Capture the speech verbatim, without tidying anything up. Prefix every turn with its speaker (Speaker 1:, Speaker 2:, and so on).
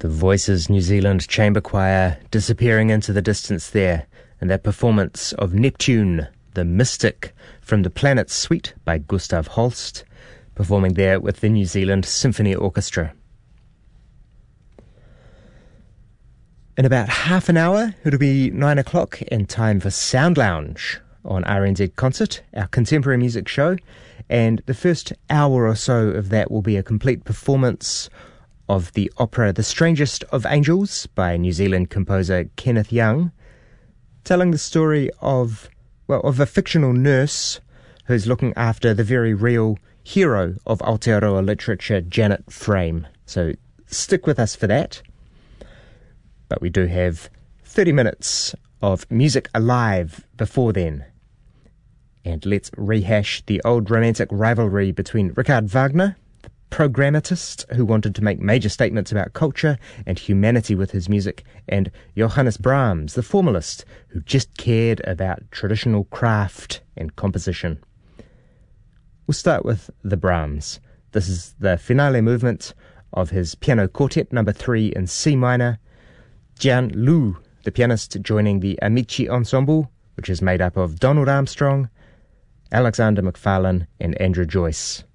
Speaker 1: The Voices New Zealand Chamber Choir disappearing into the distance there in that performance of Neptune, the Mystic, from the Planet Suite by Gustav Holst, performing there with the New Zealand Symphony Orchestra. In about half an hour, it'll be nine o'clock and time for Sound Lounge on R N Z Concert, our contemporary music show, and the first hour or so of that will be a complete performance of the opera The Strangest of Angels by New Zealand composer Kenneth Young, telling the story of, well, of a fictional nurse who's looking after the very real hero of Aotearoa literature, Janet Frame. So stick with us for that. But we do have thirty minutes of music alive before then. And let's rehash the old romantic rivalry between Richard Wagner, programmatist who wanted to make major statements about culture and humanity with his music, and Johannes Brahms, the formalist who just cared about traditional craft and composition. We'll start with the Brahms. This is the finale movement of his piano quartet number three in C minor. Jian Lu, the pianist, joining the Amici Ensemble, which is made up of Donald Armstrong, Alexander McFarlane and Andrew Joyce.